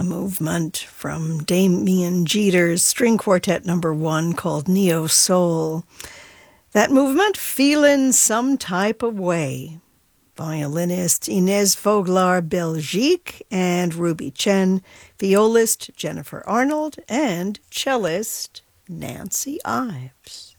a movement from Damien Jeter's String Quartet No. 1 called Neo Soul. That movement, Feelin' Some Type of Way. Violinist Inez Voglar Belgique and Ruby Chen, violist Jennifer Arnold, and cellist Nancy Ives.